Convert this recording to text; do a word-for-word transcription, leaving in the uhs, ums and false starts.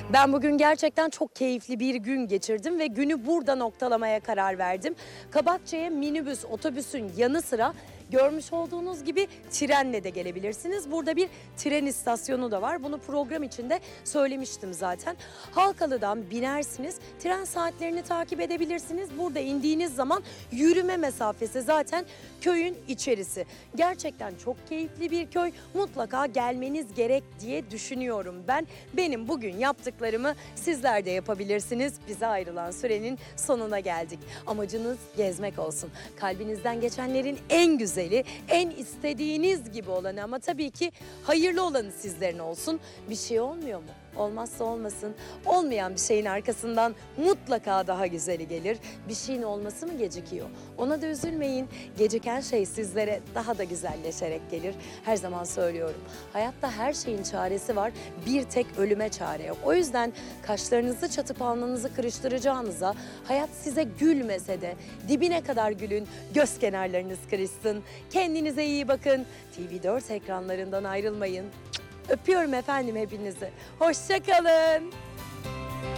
Ben bugün gerçekten çok keyifli bir gün geçirdim ve günü burada noktalamaya karar verdim. Kabakçı'ya minibüs, otobüsün yanı sıra görmüş olduğunuz gibi trenle de gelebilirsiniz. Burada bir tren istasyonu da var. Bunu program içinde söylemiştim zaten. Halkalı'dan binersiniz. Tren saatlerini takip edebilirsiniz. Burada indiğiniz zaman yürüme mesafesi zaten köyün içerisi. Gerçekten çok keyifli bir köy. Mutlaka gelmeniz gerek diye düşünüyorum ben. Benim bugün yaptıklarımı sizler de yapabilirsiniz. Bize ayrılan sürenin sonuna geldik. Amacınız gezmek olsun. Kalbinizden geçenlerin en güzeli, en istediğiniz gibi olanı, ama tabii ki hayırlı olanı sizlerin olsun. Bir şey olmuyor mu? Olmazsa olmasın. Olmayan bir şeyin arkasından mutlaka daha güzeli gelir. Bir şeyin olması mı gecikiyor? Ona da üzülmeyin. Geciken şey sizlere daha da güzelleşerek gelir. Her zaman söylüyorum. Hayatta her şeyin çaresi var. Bir tek ölüme çare yok. O yüzden kaşlarınızı çatıp alnınızı kırıştıracağınıza, hayat size gülmese de dibine kadar gülün, göz kenarlarınız kırışsın. Kendinize iyi bakın. T V dört ekranlarından ayrılmayın. Öpüyorum efendim hepinizi. Hoşça kalın.